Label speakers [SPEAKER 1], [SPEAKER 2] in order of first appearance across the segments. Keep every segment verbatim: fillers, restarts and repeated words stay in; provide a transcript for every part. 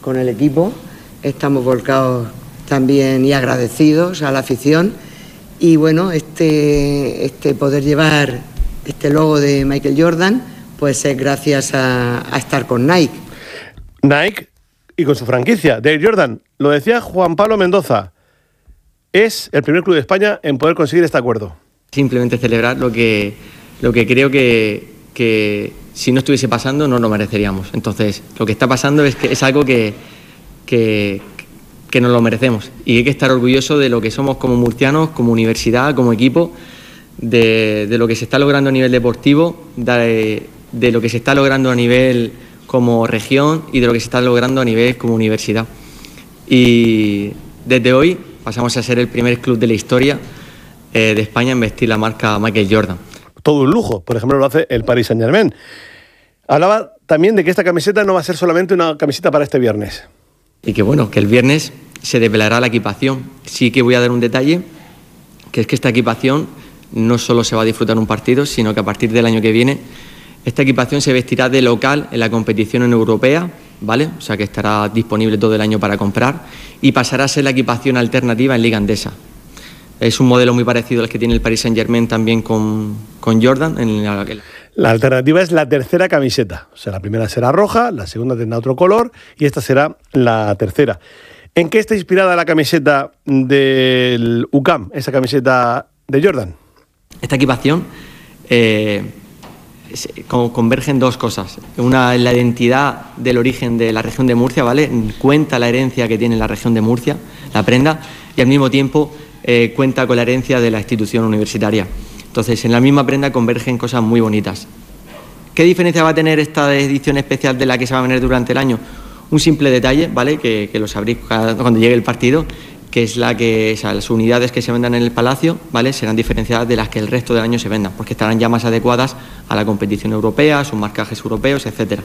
[SPEAKER 1] con el equipo. Estamos volcados también y agradecidos a la afición. Y bueno, este, este poder llevar este logo de Michael Jordan, pues es gracias a, a estar con Nike.
[SPEAKER 2] Nike y con su franquicia, de Jordan. Lo decía Juan Pablo Mendoza. Es el primer club de España en poder conseguir este acuerdo.
[SPEAKER 3] Simplemente celebrar lo que, lo que creo que, que si no estuviese pasando no lo mereceríamos. Entonces, lo que está pasando es que es algo que, que, que nos lo merecemos. Y hay que estar orgulloso de lo que somos como murcianos, como universidad, como equipo, de, de lo que se está logrando a nivel deportivo, de, de lo que se está logrando a nivel como región y de lo que se está logrando a nivel como universidad. Y desde hoy pasamos a ser el primer club de la historia eh, de España en vestir la marca Michael Jordan.
[SPEAKER 2] Todo un lujo, por ejemplo, lo hace el Paris Saint-Germain. Hablaba también de que esta camiseta no va a ser solamente una camiseta para este viernes.
[SPEAKER 3] Y que bueno, que el viernes se desvelará la equipación. Sí que voy a dar un detalle, que es que esta equipación no solo se va a disfrutar en un partido, sino que a partir del año que viene esta equipación se vestirá de local en la competición en europea, ¿vale? O sea que estará disponible todo el año para comprar y pasará a ser la equipación alternativa en Liga Endesa. Es un modelo muy parecido al que tiene el Paris Saint-Germain también con, con Jordan. En la...
[SPEAKER 2] la alternativa es la tercera camiseta. O sea, la primera será roja, la segunda tendrá otro color y esta será la tercera. ¿En qué está inspirada la camiseta del U C A M, esa camiseta de Jordan?
[SPEAKER 3] Esta equipación eh, convergen dos cosas. Una es la identidad del origen de la región de Murcia, ¿vale? Cuenta la herencia que tiene la región de Murcia, la prenda, y al mismo tiempo eh, cuenta con la herencia de la institución universitaria. Entonces, en la misma prenda convergen cosas muy bonitas. ¿Qué diferencia va a tener esta edición especial de la que se va a vender durante el año? Un simple detalle, ¿vale? Que, que lo sabréis cuando llegue el partido, que es la que, o sea, las unidades que se vendan en el Palacio, ¿vale? Serán diferenciadas de las que el resto del año se vendan, porque estarán ya más adecuadas a la competición europea, a sus marcajes europeos, etcétera.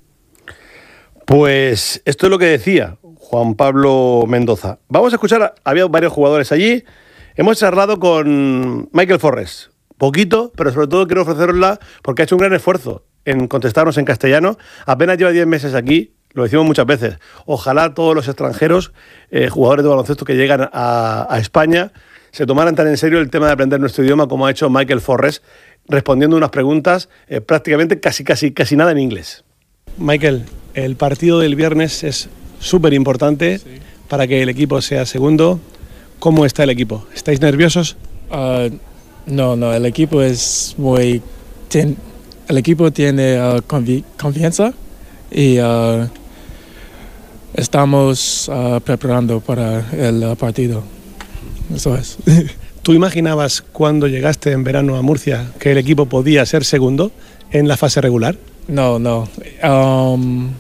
[SPEAKER 2] Pues esto es lo que decía Juan Pablo Mendoza. Vamos a escuchar, había varios jugadores allí. Hemos charlado con Michael Forrest, poquito, pero sobre todo quiero ofrecerosla porque ha hecho un gran esfuerzo en contestarnos en castellano. Apenas lleva diez meses aquí. Lo decimos muchas veces, ojalá todos los extranjeros, eh, jugadores de baloncesto que llegan a, a España, se tomaran tan en serio el tema de aprender nuestro idioma como ha hecho Michael Forrest, respondiendo unas preguntas eh, prácticamente casi, casi, casi nada en inglés. Michael, el partido del viernes es súper importante, sí, para que el equipo sea segundo. ¿Cómo está el equipo? ¿Estáis nerviosos?
[SPEAKER 4] Uh, no, no, el equipo es muy... Ten, el equipo tiene uh, confi- confianza. Y uh, estamos uh, preparando para el uh, partido. Eso es.
[SPEAKER 2] ¿Tú imaginabas cuando llegaste en verano a Murcia que el equipo podía ser segundo en la fase regular?
[SPEAKER 4] No, no. Um,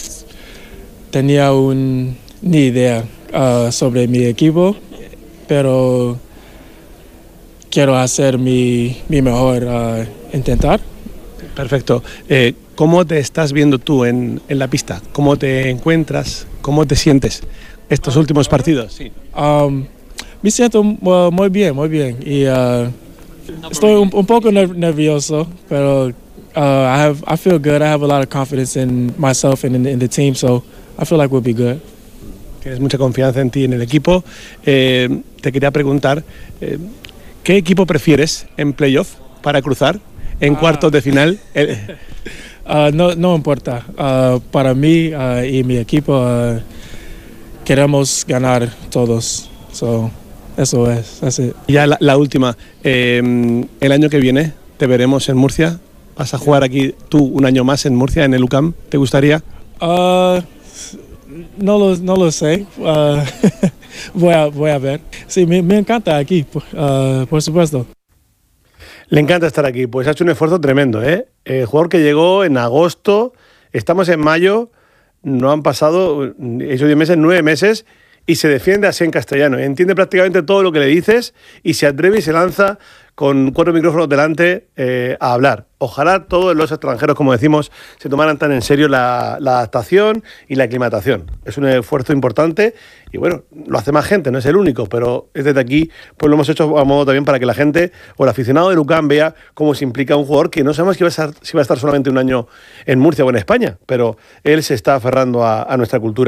[SPEAKER 4] tenía un, ni idea uh, sobre mi equipo, pero quiero hacer mi, mi mejor uh, intentar.
[SPEAKER 2] Perfecto. Eh, ¿Cómo te estás viendo tú en, en la pista? ¿Cómo te encuentras? ¿Cómo te sientes estos últimos partidos? Sí.
[SPEAKER 4] Um, me siento uh, muy bien, muy bien. Y uh, estoy un, un poco nervioso, pero uh, I have I feel good. I have a lot of confidence in myself and in, in the team, so I feel like we'll be good.
[SPEAKER 2] Tienes mucha confianza en ti, en el equipo. Eh, te quería preguntar, eh, ¿qué equipo prefieres en playoff para cruzar en ah. cuartos de final?
[SPEAKER 4] Uh, no, no importa. Uh, para mí uh, y mi equipo uh, queremos ganar todos. So, eso es. That's it.
[SPEAKER 2] Ya la, la última. Eh, el año que viene te veremos en Murcia. ¿Vas a jugar aquí tú un año más en Murcia, en el U C A M? ¿Te gustaría?
[SPEAKER 4] Uh, no, lo, no lo sé. Uh, voy, a, voy a ver. Sí, me, me encanta aquí, uh, por supuesto.
[SPEAKER 2] Le encanta estar aquí, pues ha hecho un esfuerzo tremendo, ¿eh? El jugador que llegó en agosto, estamos en mayo, no han pasado, esos diez meses, nueve meses, y se defiende así en castellano. Entiende prácticamente todo lo que le dices y se atreve y se lanza con cuatro micrófonos delante eh, a hablar. Ojalá todos los extranjeros, como decimos, se tomaran tan en serio la, la adaptación y la aclimatación. Es un esfuerzo importante y bueno, lo hace más gente, no es el único, pero desde aquí pues lo hemos hecho a modo también para que la gente o el aficionado del U C A M vea cómo se implica un jugador que no sabemos si va a estar, si va a estar solamente un año en Murcia o en España, pero él se está aferrando a, a nuestra cultura.